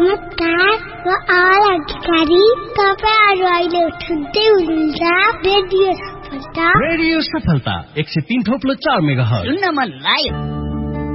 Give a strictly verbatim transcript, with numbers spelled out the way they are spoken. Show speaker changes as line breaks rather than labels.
नमस्कार, म आवाज अधिकारी। तपाईहरु अहिले सुन्दै हुनुहुन्छ रेडियो सफलता।
रेडियो सफलता एक सय तीन थोप्लो चार मेगाहर्ज।
सुन्न मन लाग्यो।